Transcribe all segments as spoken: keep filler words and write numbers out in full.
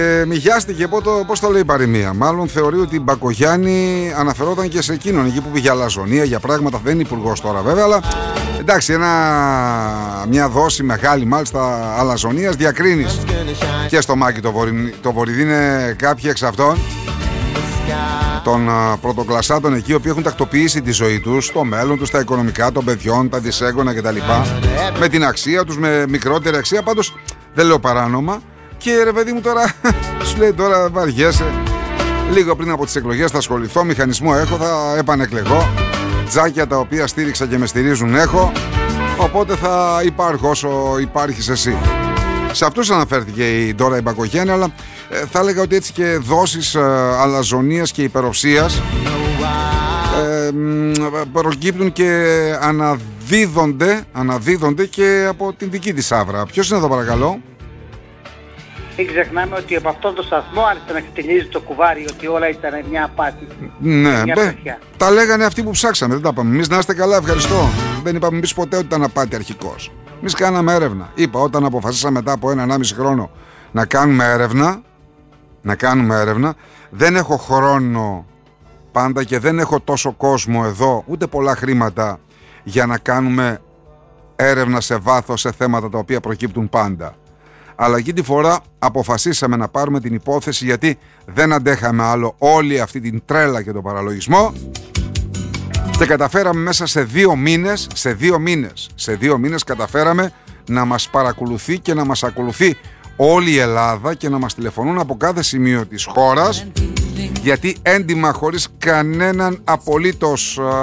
Ε, μιγιάστηκε, πώς το λέει η παροιμία. Μάλλον θεωρεί ότι η Μπακογιάννη αναφερόταν και σε εκείνον, εκεί που πήγε για αλαζονία, για πράγματα. Δεν είναι υπουργός τώρα βέβαια, αλλά εντάξει, ένα, μια δόση μεγάλη μάλιστα αλαζονίας διακρίνεις. Και στο Μάκη το, βορει, το Βορειδί είναι κάποιοι εξ αυτών των uh, πρωτοκλασσάτων εκεί, οι οποίοι έχουν τακτοποιήσει τη ζωή τους, το μέλλον τους, τα οικονομικά των παιδιών, τα δισέγγωνα κτλ. Με την αξία τους, με μικρότερη αξία. Πάντως δεν λέω παράνομα. Και ρε παιδί μου τώρα, σου λέει τώρα βαριέσαι. Λίγο πριν από τις εκλογές θα ασχοληθώ, μηχανισμό έχω, θα επανεκλεγώ. Τζάκια τα οποία στήριξα και με στηρίζουν έχω. Οπότε θα υπάρχω όσο υπάρχεις εσύ. Σε αυτούς αναφέρθηκε η Ντόρα η Μπακογιάννη, αλλά ε, θα έλεγα ότι έτσι και δόσεις ε, αλαζονίας και υπεροψίας ε, προκύπτουν και αναδίδονται, αναδίδονται και από την δική της άβρα. Ποιος είναι εδώ παρακαλώ? Μην ξεχνάμε ότι από αυτόν τον σταθμό άρχισε να εκτελίζει το κουβάρι, ότι όλα ήταν μια απάτη. Ναι, μια μπε, τα λέγανε αυτοί που ψάξαμε, δεν τα είπαμε. Εμείς να είστε καλά, ευχαριστώ. Δεν είπαμε εμείς ποτέ ότι ήταν απάτη αρχικώς. Εμείς κάναμε έρευνα. Είπα όταν αποφασίσαμε μετά από ένα ενάμιση χρόνο να κάνουμε έρευνα, να κάνουμε έρευνα, δεν έχω χρόνο πάντα και δεν έχω τόσο κόσμο εδώ, ούτε πολλά χρήματα για να κάνουμε έρευνα σε βάθος σε θέματα τα οποία προκύπτουν πάντα. Αλλά εκεί τη φορά αποφασίσαμε να πάρουμε την υπόθεση γιατί δεν αντέχαμε άλλο όλη αυτή την τρέλα και τον παραλογισμό και καταφέραμε μέσα σε δύο μήνες, σε δύο μήνες, σε δύο μήνες καταφέραμε να μας παρακολουθεί και να μας ακολουθεί όλη η Ελλάδα και να μας τηλεφωνούν από κάθε σημείο της χώρας, γιατί έντιμα χωρίς κανέναν απολύτως α,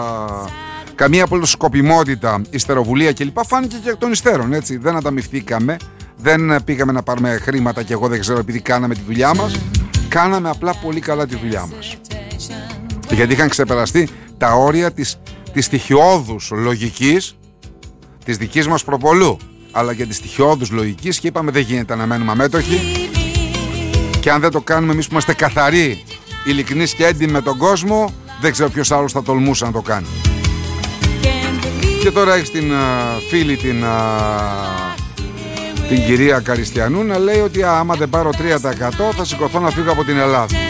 καμία απολύτως σκοπιμότητα, ιστεροβουλία κλπ. Φάνηκε και εκ των υστέρων, έτσι. Δεν ανταμυφθήκαμε, δεν πήγαμε να πάρουμε χρήματα και εγώ δεν ξέρω επειδή κάναμε τη δουλειά μας. Κάναμε απλά πολύ καλά τη δουλειά μας. Γιατί είχαν ξεπεραστεί τα όρια της, της στοιχειώδους λογικής της δικής μας προπολού, αλλά και της στοιχειώδους λογικής, και είπαμε δεν γίνεται να μένουμε αμέτωχοι και αν δεν το κάνουμε εμείς που είμαστε καθαροί, ειλικρινείς και έντιμοι με τον κόσμο, δεν ξέρω ποιος άλλος θα τολμούσε να το κάνει. Και τώρα έχεις την uh, φίλη την, uh, την κυρία Καριστιανού να λέει ότι άμα δεν πάρω τρία τοις εκατό θα σηκωθώ να φύγω από την Ελλάδα.